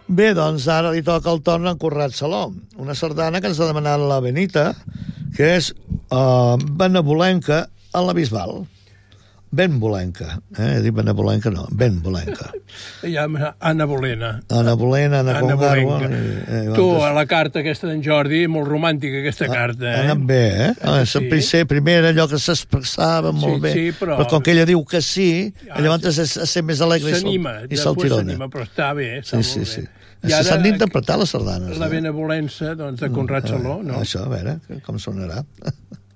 Bé, doncs ara li toca el torn a en Conrad Salom, una sardana que ens ha demanat la Benita, que és benevolenca a la Bisbal. Benvolenca, he dit benevolenca, no, benvolenca. Ja, Anna Bolena. Anna Bolena, Anna Congarwa... Tu, a la carta aquesta d'en Jordi, molt romàntica aquesta carta, Ha anat bé, sí. Primer era allò que s'expressava molt bé, però com que ella diu que sí, llavors es sent més alegre i saltirona. S'anima, però està bé, està molt bé. Sí. S'han d'interpretar les sardanes. La benevolença, doncs, de Conrad Saló, no? Això, a veure, com sonarà.